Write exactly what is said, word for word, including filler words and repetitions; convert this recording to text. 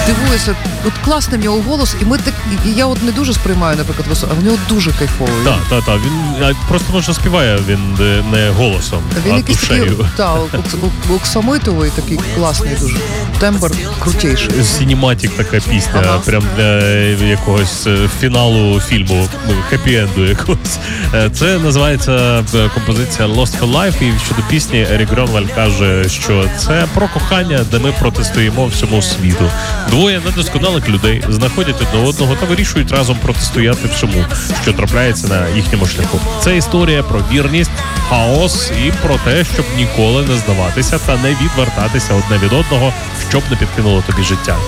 дивуюся, от класний в нього голос, і ми так, і я от не дуже сприймаю, наприклад, висо, а в нього дуже кайфовий. Так, так, так, він а, просто, може, співає він не голосом, він а якийсь душею. такий, так, оксамитовий, такий класний дуже. Тембр крутейший. Сінематик така пісня, ага. Прям для якогось фіналу фільму, хеппі-енду якогось. Це називається композиція Lost for Life, і щодо пісні Ерік Гронвальд каже, що це про кохання, де ми протистоїмо всьому світу. Двоє недосконалих людей знаходять одне одного та вирішують разом протистояти всьому, що трапляється на їхньому шляху. Це історія про вірність, хаос і про те, щоб ніколи не здаватися та не відвертатися одне від одного, щоб не підкинуло тобі життя.